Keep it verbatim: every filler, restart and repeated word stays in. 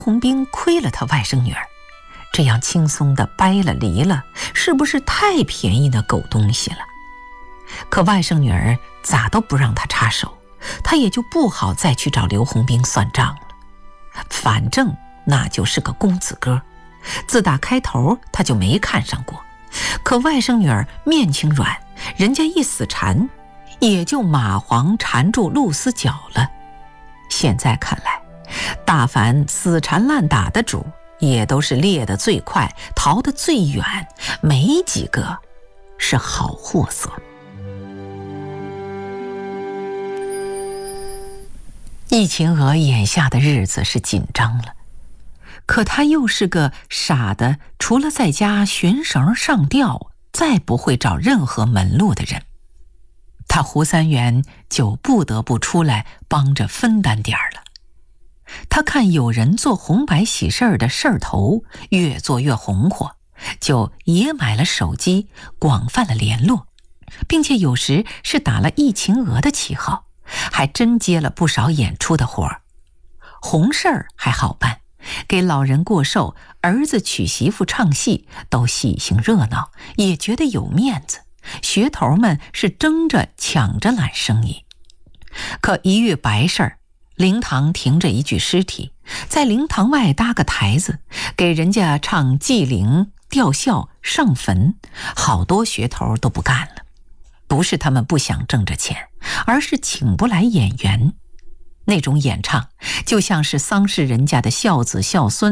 红兵亏了他外甥女儿，这样轻松地掰了离了，是不是太便宜那狗东西了？可外甥女儿咋都不让他插手，他也就不好再去找刘红兵算账了。反正那就是个公子哥，自打开头他就没看上过。可外甥女儿面情软，人家一死缠，也就蚂蟥缠住露丝脚了。现在看来，大凡死缠烂打的主，也都是猎得最快，逃得最远，没几个是好货色。易秦娥眼下的日子是紧张了，可她又是个傻的，除了在家悬绳上吊，再不会找任何门路的人。她胡三元就不得不出来帮着分担点儿了。他看有人做红白喜事儿的事儿头越做越红火，就也买了手机，广泛了联络，并且有时是打了易秦娥的旗号，还真接了不少演出的活儿。红事儿还好办，给老人过寿、儿子娶媳妇唱戏都喜庆热闹，也觉得有面子，学头们是争着抢着揽生意。可一遇白事儿，灵堂停着一具尸体，在灵堂外搭个台子，给人家唱祭灵、吊孝、上坟，好多学头都不干了。不是他们不想挣着钱，而是请不来演员。那种演唱就像是丧事人家的孝子孝孙